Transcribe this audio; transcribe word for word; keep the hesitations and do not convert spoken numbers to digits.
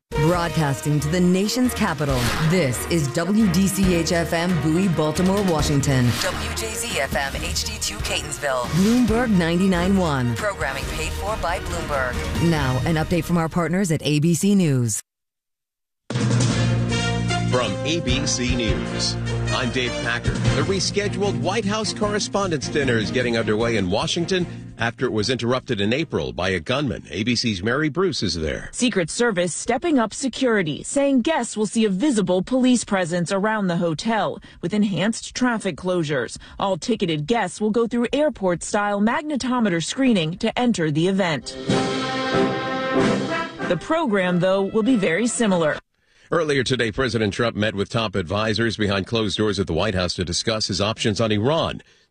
Broadcasting to the nation's capital, this is W D C H F M Bowie, Baltimore, Washington. W J Z F M H D two Catonsville. Bloomberg ninety-nine point one. Programming paid for by Bloomberg. Now, an update from our partners at A B C News. From A B C News, I'm Dave Packer. The rescheduled White House Correspondents' Dinner is getting underway in Washington after it was interrupted in April by a gunman. A B C's Mary Bruce is there. Secret Service stepping up security, saying guests will see a visible police presence around the hotel with enhanced traffic closures. All ticketed guests will go through airport-style magnetometer screening to enter the event. The program, though, will be very similar. Earlier today, President Trump met with top advisors behind closed doors at the White House to discuss his options on Iran.